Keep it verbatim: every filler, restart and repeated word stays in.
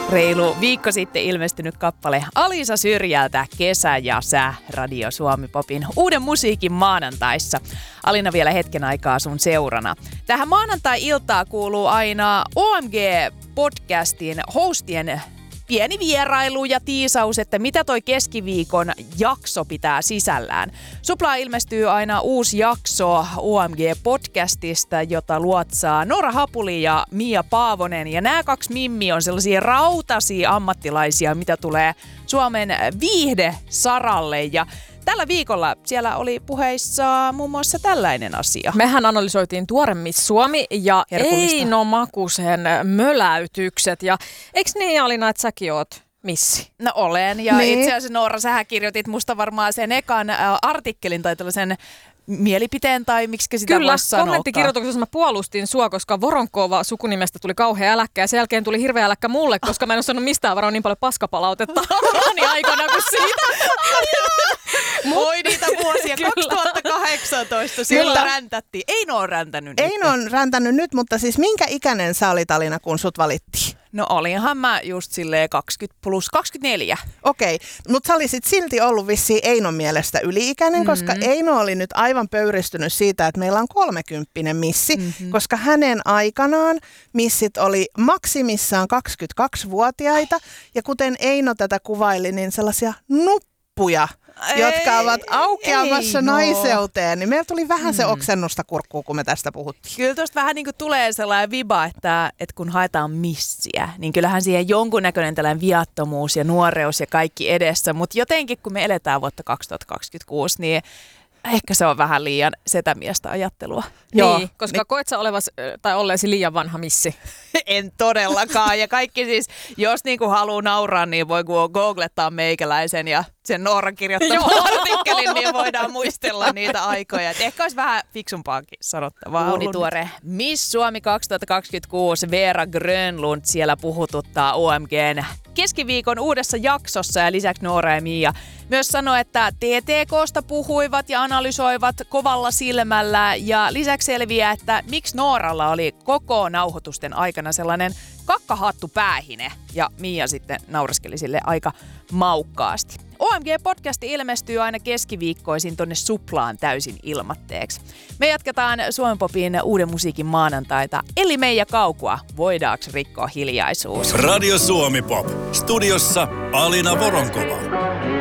Reilu viikko sitten ilmestynyt kappale Alisa Syrjältä Kesä ja sä Radio Suomi Popin uuden musiikin maanantaissa. Alina vielä hetken aikaa sun seurana. Tähän maanantai-iltaan kuuluu aina O M G-podcastin hostien pieni vierailu ja tiisaus, että mitä toi keskiviikon jakso pitää sisällään. Suplaa ilmestyy aina uusi jakso O M G-podcastista, jota luotsaa Noora Hapuli ja Mia Paavonen. Ja nämä kaksi mimmi on sellaisia rautaisia ammattilaisia, mitä tulee Suomen viihdesaralle. Ja tällä viikolla siellä oli puheissa muun muassa tällainen asia. Mehän analysoitiin Tuore Miss Suomi ja Eino Makusen möläytykset. Ja eikö niin, Alina, että säkin oot missi? No olen. Ja niin. Itse asiassa Noora, sähän kirjoitit musta varmaan sen ekan äh, artikkelin tai tällaisen mielipiteen tai miksi sitä Kyllä, voisi sanoa. kommenttikirjoituksessa mä puolustin sua, koska Voronkova sukunimestä tuli kauhea äläkkä ja sen jälkeen tuli hirveä äläkkä mulle, koska mä en ole saanut mistään varoa niin paljon paskapalautetta urani aikana kuin siitä. Voi niitä vuosia. kaksituhattakahdeksantoista siltä räntättiin. Eino on räntänyt nyt. Eino on räntänyt nyt, mutta siis minkä ikäinen sä olit, Alina, kun sut valittiin? No olinhan mä just silleen kaksikymmentä plus kaksikymmentäneljä. Okei, mutta sä olisit silti ollut vissiin Einon mielestä yli-ikäinen, mm-hmm. koska Eino oli nyt aivan pöyristynyt siitä, että meillä on kolmekymppinen missi, mm-hmm. koska hänen aikanaan missit oli maksimissaan kaksikymmentäkaksivuotiaita ja kuten Eino tätä kuvaili, niin sellaisia nuppuja, ei, jotka ovat aukeamassa ei, no. naiseuteen, niin meillä tuli vähän mm. se oksennusta kurkkuun, kun me tästä puhuttiin. Kyllä tuosta vähän niin kuin tulee sellainen viba, että, että kun haetaan missiä, niin kyllähän siihen jonkunnäköinen tällainen viattomuus ja nuoreus ja kaikki edessä, mutta jotenkin kun me eletään vuotta kaksituhattakaksikymmentäkuusi, niin ehkä se on vähän liian setämiestä ajattelua. Joo, niin, koska niin. Koet sä olevas, tai olleesi liian vanha missi? En todellakaan. Ja kaikki siis, jos niinku haluaa nauraa, niin voi googlettaa meikäläisen ja sen Nooran kirjoittaman artikkelin, niin voidaan muistella niitä aikoja. Et ehkä olisi vähän fiksumpaakin sanottavaa. Uunituore Miss Suomi kaksituhattakaksikymmentäkuusi Veera Grönlund siellä puhututtaa O M G:n keskiviikon uudessa jaksossa ja lisäksi Noora ja Mia myös sanoi, että T T K:sta puhuivat ja analysoivat kovalla silmällä ja lisäksi selviää, että miksi Nooralla oli koko nauhoitusten aikana sellainen kakkahattu päähine ja Mia sitten naureskeli sille aika maukkaasti. O M G-podcasti ilmestyy aina keskiviikkoisin tonne Suplaan täysin ilmatteeksi. Me jatketaan Suomen Popin uuden musiikin maanantaita, eli meidän kaukua voidaanko rikkoa hiljaisuus. Radio Suomi Pop. Studiossa Alina Voronkova.